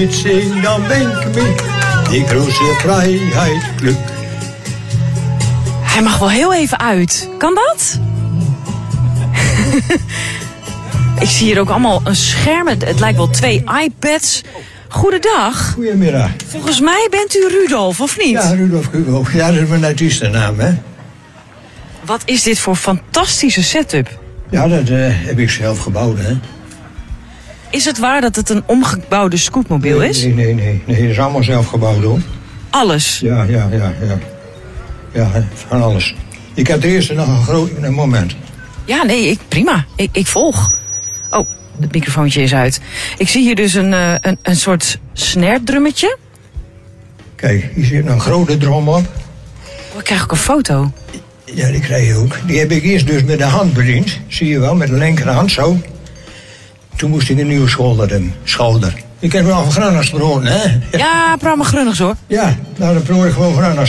dit zing, dan ben ik mee. Die grote vrijheid, geluk. Hij mag wel heel even uit. Kan dat? Ik zie hier ook allemaal een scherm. Het lijkt wel 2 iPads. Goedendag. Goedemiddag. Volgens mij bent u Rudolf, of niet? Ja, Rudolf Hugo. Ja, dat is mijn artiestennaam, hè. Wat is dit voor fantastische setup? Ja, dat heb ik zelf gebouwd, hè. Is het waar dat het een omgebouwde scootmobiel is? Nee, dat is allemaal zelf gebouwd, hoor. Alles? Ja. Ja, van alles. Ik heb de eerste nog een groot moment. Ja, nee, prima. Ik volg. Oh, het microfoontje is uit. Ik zie hier dus een soort snare-drummetje. Kijk, hier zit een grote drum op. Oh, ik krijg ook een foto. Ja, die krijg je ook. Die heb ik eerst dus met de hand bediend. Zie je wel, met de linkerhand zo. Toen moest ik een nieuwe schouder. Ik heb wel van Grannas brood, hè? Ja, praat maar grunnigs hoor. Ja, nou dan probeer ik gewoon Grannas.